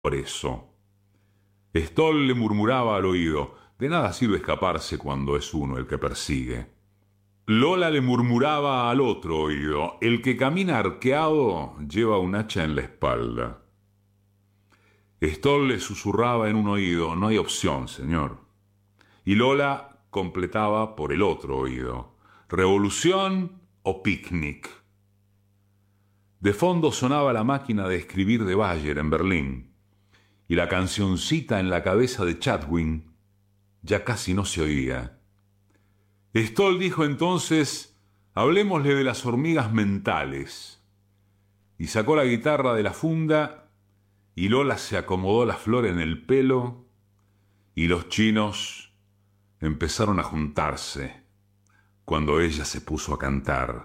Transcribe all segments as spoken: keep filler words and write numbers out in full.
por eso. Stoll le murmuraba al oído: de nada sirve escaparse cuando es uno el que persigue. Lola le murmuraba al otro oído: el que camina arqueado lleva un hacha en la espalda. Stoll le susurraba en un oído: no hay opción, señor. Y Lola completaba por el otro oído: revolución o picnic. De fondo sonaba la máquina de escribir de Bayer en Berlín, y la cancioncita en la cabeza de Chatwin ya casi no se oía. Stoll dijo entonces: hablemosle de las hormigas mentales. Y sacó la guitarra de la funda, y Lola se acomodó la flor en el pelo, y los chinos empezaron a juntarse cuando ella se puso a cantar.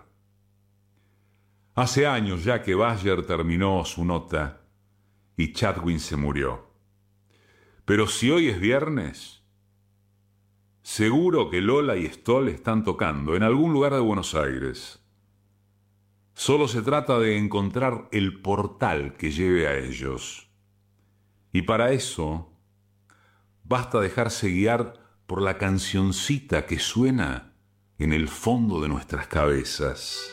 Hace años ya que Bayer terminó su nota y Chatwin se murió. Pero si hoy es viernes, seguro que Lola y Stoll están tocando en algún lugar de Buenos Aires. Solo se trata de encontrar el portal que lleve a ellos. Y para eso basta dejarse guiar por la cancioncita que suena en el fondo de nuestras cabezas.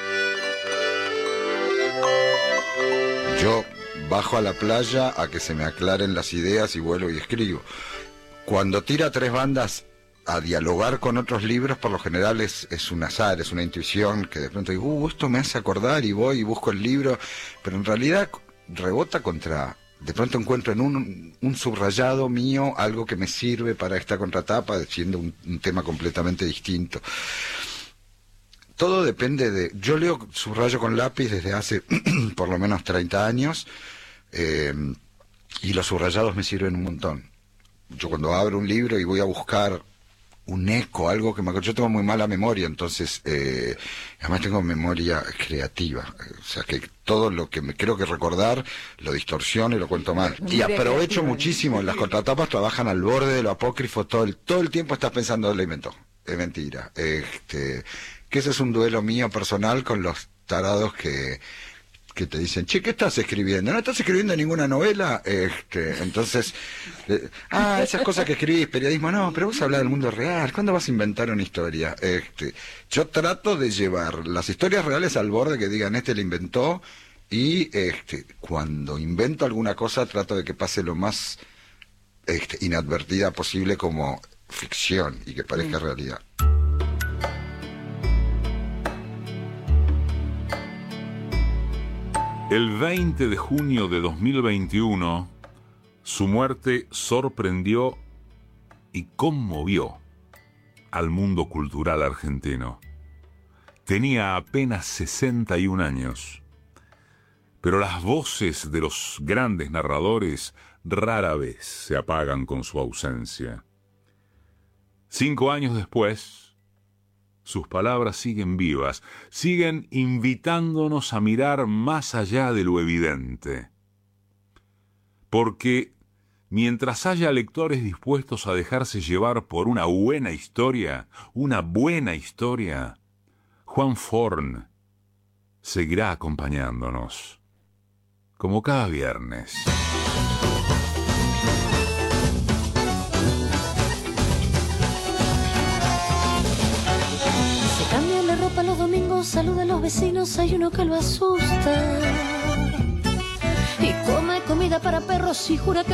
Yo bajo a la playa a que se me aclaren las ideas y vuelvo y escribo. Cuando tira tres bandas a dialogar con otros libros, por lo general es, es un azar, es una intuición que de pronto digo, uh, esto me hace acordar y voy y busco el libro, pero en realidad rebota contra... De pronto encuentro en un, un subrayado mío algo que me sirve para esta contratapa, siendo un, un tema completamente distinto. Todo depende de... Yo leo subrayo con lápiz desde hace por lo menos treinta años, eh, y los subrayados me sirven un montón. Yo cuando abro un libro y voy a buscar un eco, algo que me... Yo tengo muy mala memoria, entonces... Eh, además tengo memoria creativa. O sea que todo lo que me creo que recordar lo distorsiono y lo cuento mal. Y aprovecho muchísimo. Las contratapas trabajan al borde de lo apócrifo. Todo el, todo el tiempo estás pensando, lo inventó. Es mentira. Este... que ese es un duelo mío personal con los tarados que, que te dicen, che, ¿qué estás escribiendo? ¿No estás escribiendo ninguna novela? Este, entonces, eh, ah, esas cosas que escribís, periodismo, no, pero vos hablas del mundo real, ¿cuándo vas a inventar una historia? Este, yo trato de llevar las historias reales al borde, que digan, este la inventó, y este, cuando invento alguna cosa trato de que pase lo más este, inadvertida posible como ficción y que parezca mm. realidad. El veinte de junio de dos mil veintiuno, su muerte sorprendió y conmovió al mundo cultural argentino. Tenía apenas sesenta y un años, pero las voces de los grandes narradores rara vez se apagan con su ausencia. Cinco años después, sus palabras siguen vivas, siguen invitándonos a mirar más allá de lo evidente. Porque mientras haya lectores dispuestos a dejarse llevar por una buena historia, una buena historia, Juan Forn seguirá acompañándonos, como cada viernes. Los domingos saluda a los vecinos, hay uno que lo asusta y come comida para perros y jura que